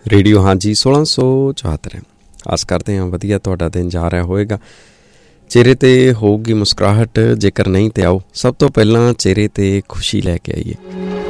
Radio ਹਾਂਜੀ 1674 ਆਸ ਕਰਦੇ ਹਾਂ ਵਧੀਆ ਤੁਹਾਡਾ ਦਿਨ ਜਾ ਰਿਹਾ ਹੋਵੇਗਾ। ਚਿਹਰੇ 'ਤੇ ਹੋਊਗੀ ਮੁਸਕਰਾਹਟ, ਜੇਕਰ ਨਹੀਂ ਤਾਂ ਆਓ ਸਭ ਤੋਂ ਪਹਿਲਾਂ ਚਿਹਰੇ 'ਤੇ ਖੁਸ਼ੀ ਲੈ ਕੇ ਆਈਏ।